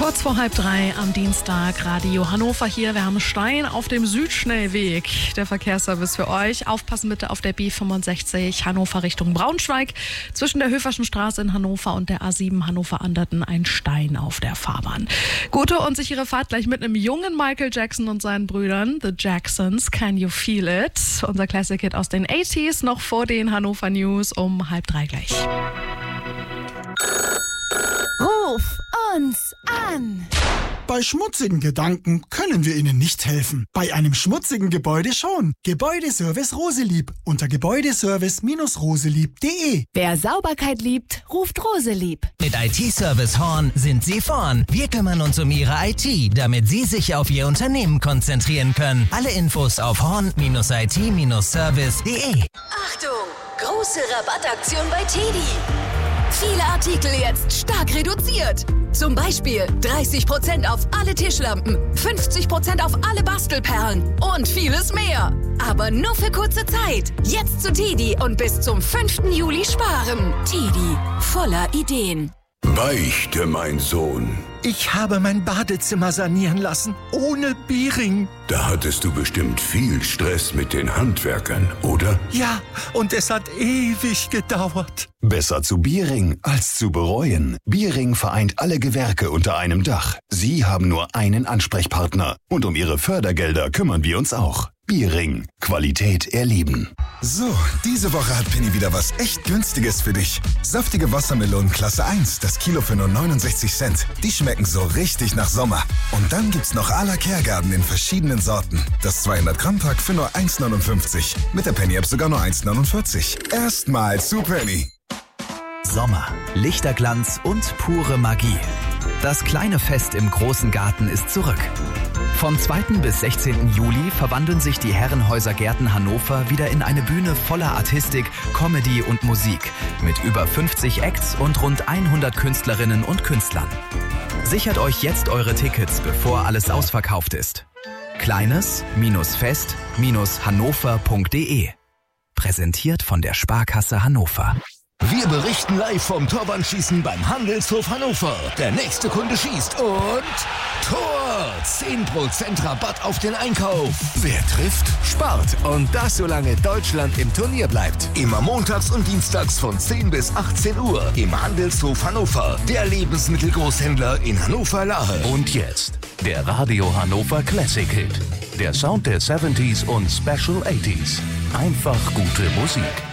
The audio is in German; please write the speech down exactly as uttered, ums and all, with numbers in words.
Kurz vor halb drei am Dienstag, Radio Hannover hier. Wir haben Stein auf dem Südschnellweg. Der Verkehrsservice für euch. Aufpassen bitte auf der B fünfundsechzig Hannover Richtung Braunschweig. Zwischen der Höferschen Straße in Hannover und der A sieben Hannover-Anderten ein Stein auf der Fahrbahn. Gute und sichere Fahrt gleich mit einem jungen Michael Jackson und seinen Brüdern. The Jacksons, Can You Feel It? Unser Classic-Hit aus den achtziger noch vor den Hannover News um halb drei gleich. Ruf uns an! Bei schmutzigen Gedanken können wir Ihnen nicht helfen. Bei einem schmutzigen Gebäude schon. Gebäudeservice Roselieb unter gebäudeservice roselieb punkt de. Wer Sauberkeit liebt, ruft Roselieb. Mit I T-Service Horn sind Sie vorn. Wir kümmern uns um Ihre I T, damit Sie sich auf Ihr Unternehmen konzentrieren können. Alle Infos auf horn I T Service punkt de. Achtung! Große Rabattaktion bei Teddy. Viele Artikel jetzt stark reduziert. Zum Beispiel dreißig Prozent auf alle Tischlampen, fünfzig Prozent auf alle Bastelperlen und vieles mehr. Aber nur für kurze Zeit. Jetzt zu Teddy und bis zum fünften Juli sparen. Teddy, voller Ideen. Beichte, mein Sohn. Ich habe mein Badezimmer sanieren lassen, ohne Biering. Da hattest du bestimmt viel Stress mit den Handwerkern, oder? Ja, und es hat ewig gedauert. Besser zu Biering als zu bereuen. Biering vereint alle Gewerke unter einem Dach. Sie haben nur einen Ansprechpartner. Und um Ihre Fördergelder kümmern wir uns auch. Biering. Qualität erleben. So, diese Woche hat Penny wieder was echt Günstiges für dich. Saftige Wassermelonen Klasse eins, das Kilo für nur neunundsechzig Cent. Die schmecken so richtig nach Sommer. Und dann gibt's noch à la Kehrgarten in verschiedenen Sorten. Das zweihundert Gramm Pack für nur eins neunundfünfzig. Mit der Penny-App sogar nur eins neunundvierzig. Erstmal zu Penny. Sommer, Lichterglanz und pure Magie. Das kleine Fest im großen Garten ist zurück. Vom zweiten bis sechzehnten Juli verwandeln sich die Herrenhäuser Gärten Hannover wieder in eine Bühne voller Artistik, Comedy und Musik mit über fünfzig Acts und rund hundert Künstlerinnen und Künstlern. Sichert euch jetzt eure Tickets, bevor alles ausverkauft ist. Kleines-Fest-Hannover punkt de. Präsentiert von der Sparkasse Hannover. Wir berichten live vom Torwandschießen beim Handelshof Hannover. Der nächste Kunde schießt und Tor! zehn Prozent Rabatt auf den Einkauf. Wer trifft, Spart. Und das, solange Deutschland im Turnier bleibt. Immer montags und dienstags von zehn bis achtzehn Uhr im Handelshof Hannover. Der Lebensmittelgroßhändler in Hannover-Lahe. Und jetzt der Radio Hannover Classic Hit. Der Sound der siebziger und Special achtziger. Einfach gute Musik.